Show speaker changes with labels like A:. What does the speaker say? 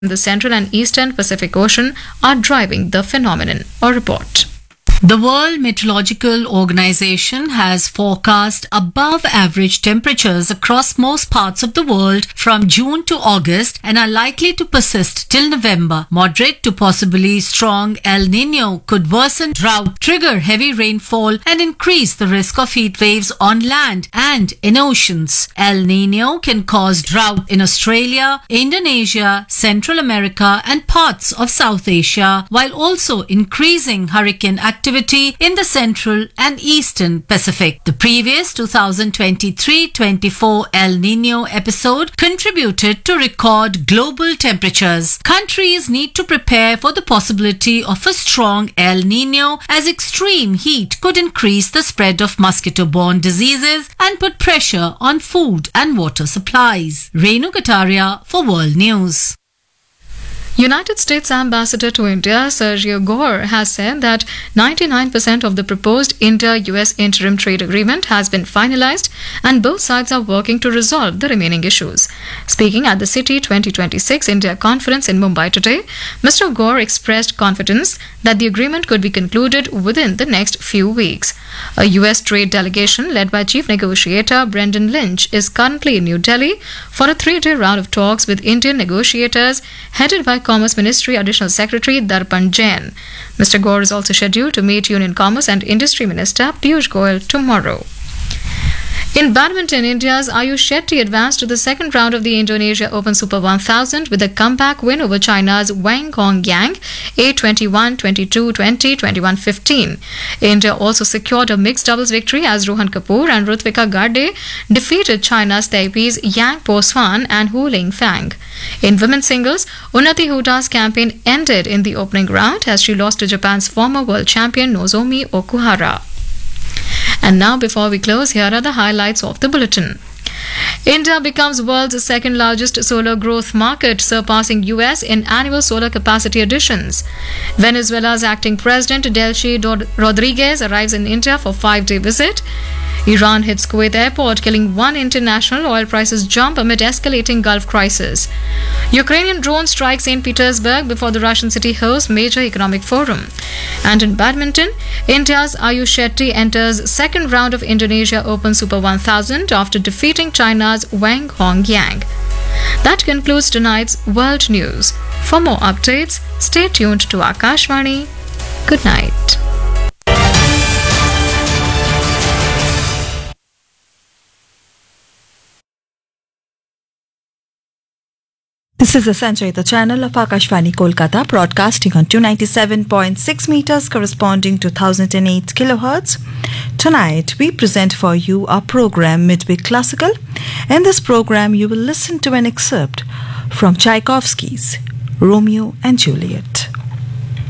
A: the Central and Eastern Pacific Ocean are driving the phenomenon. A report.
B: The World Meteorological Organization has forecast above average temperatures across most parts of the world from June to August and are likely to persist till November. Moderate to possibly strong El Nino could worsen drought, trigger heavy rainfall and increase the risk of heat waves on land and in oceans. El Nino can cause drought in Australia, Indonesia, Central America and parts of South Asia, while also increasing hurricane activity in the Central and Eastern Pacific. The previous 2023-24 El Nino episode contributed to record global temperatures. Countries need to prepare for the possibility of a strong El Nino, as extreme heat could increase the spread of mosquito-borne diseases and put pressure on food and water supplies. Renu Kataria for World News.
A: United States Ambassador to India Sergio Gore has said that 99% of the proposed India-US interim trade agreement has been finalized and both sides are working to resolve the remaining issues. Speaking at the City 2026 India Conference in Mumbai today, Mr. Gore expressed confidence that the agreement could be concluded within the next few weeks. A US trade delegation led by Chief Negotiator Brendan Lynch is currently in New Delhi for a 3-day round of talks with Indian negotiators headed by Commerce Ministry Additional Secretary Darpan Jain. Mr. Gore is also scheduled to meet Union Commerce and Industry Minister Piyush Goyal tomorrow. In badminton, India's Ayush Shetty advanced to the second round of the Indonesia Open Super 1000 with a comeback win over China's Wang Hongyang 8-21, 22-20, 21-15. India also secured a mixed doubles victory as Rohan Kapoor and Rutvika Garde defeated China's Taipei's Yang Po-swan and Hu Lingfang. In women's singles, Unnati Huda's campaign ended in the opening round as she lost to Japan's former world champion Nozomi Okuhara. And now, before we close, here are the highlights of the bulletin. India becomes world's second largest solar growth market, surpassing US in annual solar capacity additions. Venezuela's acting president Delcy Rodriguez arrives in India for a 5-day visit. Iran hits Kuwait airport, killing one international. Oil prices jump amid escalating Gulf crisis. Ukrainian drone strikes St. Petersburg before the Russian city hosts major economic forum. And in badminton, India's Ayush Shetty enters second round of Indonesia Open Super 1000 after defeating China's Wang Hongyang. That concludes tonight's World News. For more updates, stay tuned to Akashvani. Good night.
C: This is the Sanchayita channel of Akashvani Kolkata, broadcasting on 297.6 meters corresponding to 1008 kilohertz. Tonight, we present for you our program Midweek Classical. In this program, you will listen to an excerpt from Tchaikovsky's Romeo and Juliet.